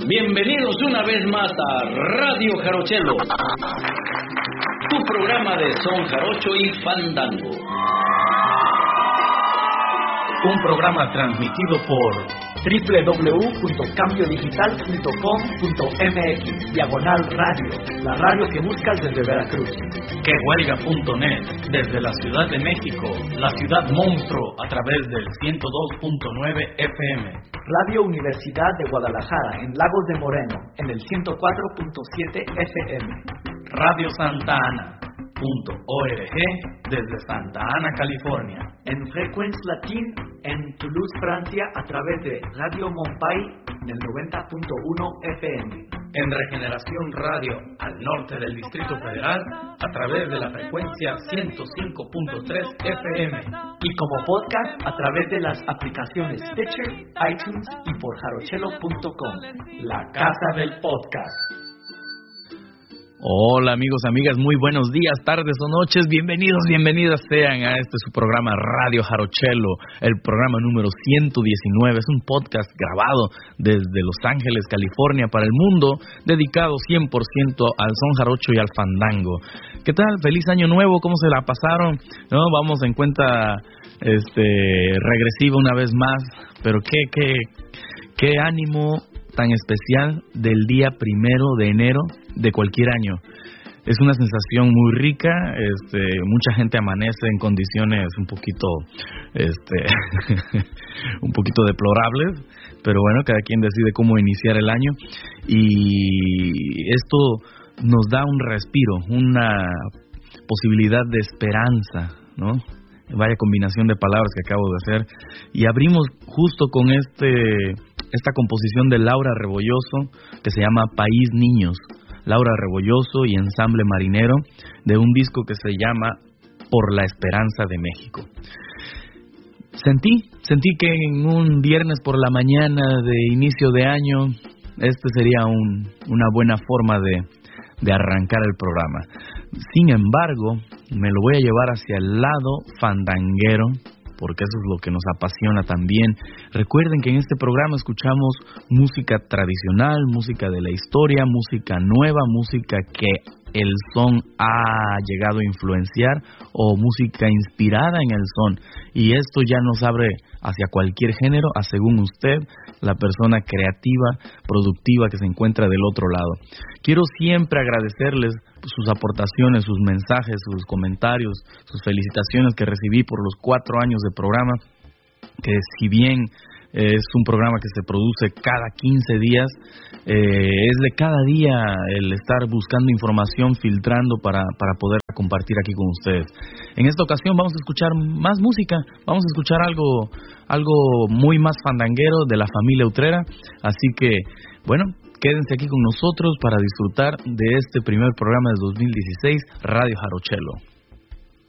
Bienvenidos una vez más a Radio Jarochelo, tu programa de son jarocho y fandango. Un programa transmitido por www.cambiodigital.com.mx/radio, la radio que buscas desde Veracruz. Quehuelga.net, desde la Ciudad de México, la ciudad monstruo, a través del 102.9 FM. Radio Universidad de Guadalajara, en Lagos de Moreno, en el 104.7 FM. Radio Santa Ana.org, desde Santa Ana, California. En Frequenz Latin, en Toulouse, Francia, a través de Radio Montpay, en el 90.1 FM. En Regeneración Radio, al norte del Distrito Federal, a través de la frecuencia 105.3 FM. Y como podcast, a través de las aplicaciones Stitcher, iTunes y por jarochelo.com, la casa del podcast. Hola amigos, amigas, muy buenos días, tardes o noches, bienvenidas sean a este su programa Radio Jarochelo, el programa número 119, es un podcast grabado desde Los Ángeles, California, para el mundo, dedicado 100% al son jarocho y al fandango. ¿Qué tal? Feliz año nuevo, ¿cómo se la pasaron? No, vamos en cuenta regresiva una vez más, pero qué ánimo tan especial del día 1 de enero de cualquier año. Es una sensación muy rica, mucha gente amanece en condiciones un poquito un poquito deplorables, pero bueno, cada quien decide cómo iniciar el año y esto nos da un respiro, una posibilidad de esperanza, ¿no? Vaya combinación de palabras que acabo de hacer, y abrimos justo con esta composición de Laura Rebolloso que se llama País Niños. Laura Rebolloso y Ensamble Marinero, de un disco que se llama Por la Esperanza de México. Sentí que en un viernes por la mañana de inicio de año, sería una buena forma de arrancar el programa. Sin embargo, me lo voy a llevar hacia el lado fandanguero, porque eso es lo que nos apasiona también. Recuerden que en este programa escuchamos música tradicional, música de la historia, música nueva, música que el son ha llegado a influenciar o música inspirada en el son. Y esto ya nos abre hacia cualquier género, a según usted, la persona creativa, productiva que se encuentra del otro lado. Quiero siempre agradecerles sus aportaciones, sus mensajes, sus comentarios, sus felicitaciones que recibí por los 4 años de programa, que si bien es un programa que se produce cada 15 días, es de cada día el estar buscando información, filtrando para poder compartir aquí con ustedes. En esta ocasión vamos a escuchar más música, vamos a escuchar algo muy más fandanguero de la familia Utrera, así que, bueno, quédense aquí con nosotros para disfrutar de este primer programa de 2016, Radio Jarochelo.